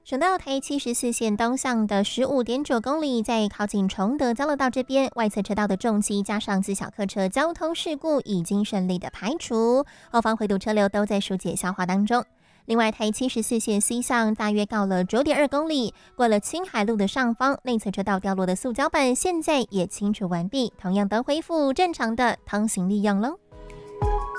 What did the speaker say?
省道台74线东向的15.9公里，在靠近崇德交流道这边，外侧车道的重机加上自小客车交通事故已经顺利的排除，后方回堵车流都在疏解消化当中。另外，台74线西向大约告了9.2公里，过了青海路的上方，内侧车道掉落的塑胶板现在也清除完毕，同样都恢复正常的通行利用喽。